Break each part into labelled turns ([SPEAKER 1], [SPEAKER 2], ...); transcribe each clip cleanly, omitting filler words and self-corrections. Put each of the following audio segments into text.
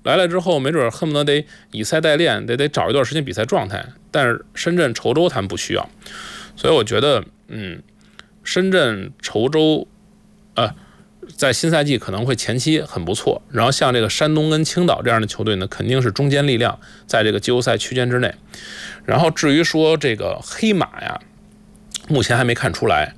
[SPEAKER 1] 来了之后，没准恨不得得以赛代练，得找一段时间比赛状态。但是深圳、稠州他们不需要，所以我觉得，深圳、稠州，在新赛季可能会前期很不错。然后像这个山东跟青岛这样的球队呢，肯定是中坚力量，在这个季后赛区间之内。然后至于说这个黑马呀，目前还没看出来。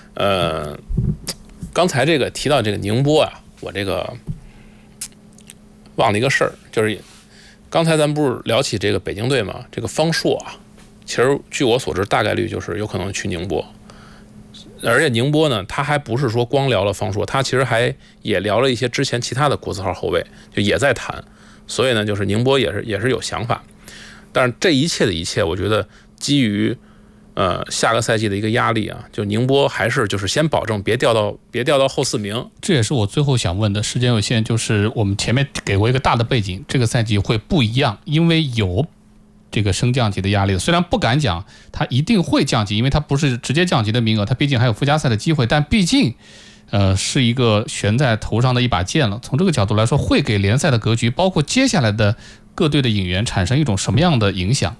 [SPEAKER 1] 刚才这个提到这个宁波啊，我这个忘了一个事儿，就是刚才咱们不是聊起这个北京队嘛，这个方硕啊，其实据我所知，大概率就是有可能去宁波。而且宁波呢，他还不是说光聊了方硕，他其实也聊了一些之前其他的国字号后卫，就也在谈。所以呢，就是宁波也是有想法。但是这一切的一切，我觉得基于下个赛季的一个压力啊，就宁波还是就是先保证别掉到后4名。
[SPEAKER 2] 这也是我最后想问的，时间有限，就是我们前面给过一个大的背景，这个赛季会不一样，因为有这个升降级的压力。虽然不敢讲它一定会降级，因为它不是直接降级的名额，它毕竟还有附加赛的机会，但毕竟是一个悬在头上的一把剑了。从这个角度来说，会给联赛的格局，包括接下来的各队的引援产生一种什么样的影响？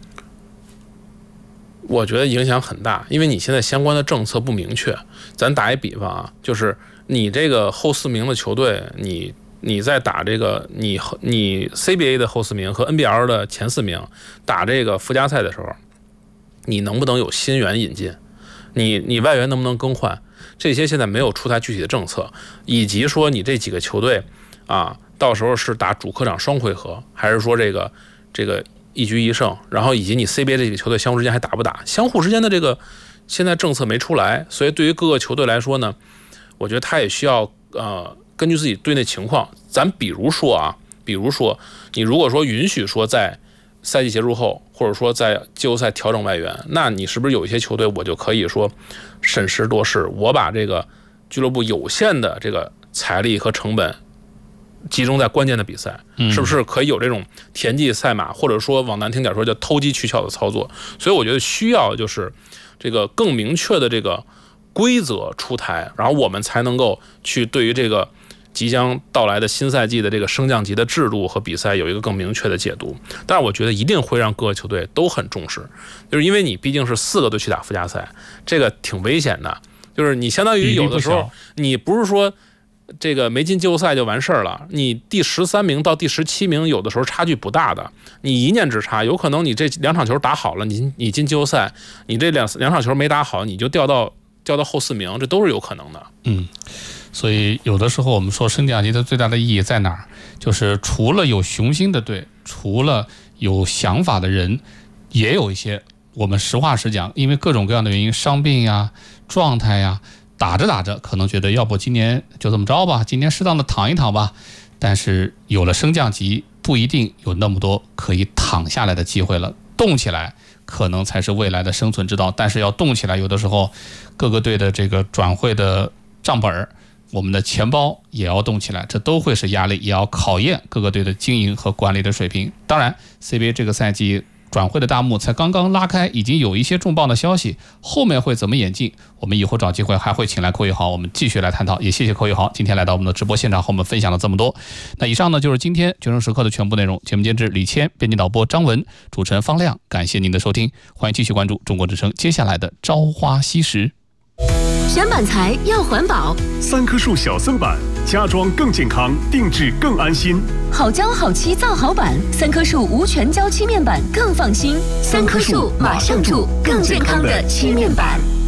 [SPEAKER 1] 我觉得影响很大，因为你现在相关的政策不明确。咱打一比方啊，就是你这个后4名的球队，你在打这个你 CBA 的后4名和 NBL 的前4名打这个附加赛的时候，你能不能有新援引进？你外援能不能更换？这些现在没有出台具体的政策，以及说你这几个球队啊，到时候是打主客场双回合，还是说这个一局一胜，然后以及你 CBA 这几个球队相互之间还打不打，相互之间的这个现在政策没出来，所以对于各个球队来说呢，我觉得他也需要根据自己队内情况，咱比如说你如果说允许说在赛季结束后，或者说在季后赛调整外援，那你是不是有一些球队我就可以说审时度势，我把这个俱乐部有限的这个财力和成本集中在关键的比赛，是不是可以有这种田忌赛马，或者说往难听点说叫偷机取巧的操作？所以我觉得需要就是这个更明确的这个规则出台，然后我们才能够去对于这个即将到来的新赛季的这个升降级的制度和比赛有一个更明确的解读。但是我觉得一定会让各个球队都很重视，就是因为你毕竟是4个队去打附加赛，这个挺危险的。就是你相当于有的时候你不是说这个没进季后赛就完事儿了，你第13名到第17名有的时候差距不大的，你一念之差，有可能你这2场球打好了，你进季后赛，你这两场球没打好，你就掉到后4名，这都是有可能的。
[SPEAKER 2] 所以有的时候我们说升降级的最大的意义在哪儿？就是除了有雄心的队，除了有想法的人，也有一些我们实话实讲，因为各种各样的原因，伤病呀、状态呀，打着可能觉得要不今年就这么着吧，今年适当的躺一躺吧。但是有了升降级，不一定有那么多可以躺下来的机会了，动起来可能才是未来的生存之道。但是要动起来，有的时候各个队的这个转会的账本，我们的钱包也要动起来，这都会是压力，也要考验各个队的经营和管理的水平。当然 CBA 这个赛季转会的大幕才刚刚拉开，已经有一些重磅的消息，后面会怎么演进，我们以后找机会还会请来寇宇豪，我们继续来探讨。也谢谢寇宇豪今天来到我们的直播现场和我们分享了这么多。那以上呢就是今天决胜时刻的全部内容，节目监制李谦，编辑导播张文，主持人方亮，感谢您的收听，欢迎继续关注中国之声接下来的朝花夕拾。
[SPEAKER 3] 选板材要环保
[SPEAKER 4] ，3棵树小森板，家装更健康，定制更安心。
[SPEAKER 3] 好胶好漆造好板，3棵树无全胶漆面板更放心。3棵树马上住更健康的漆面板。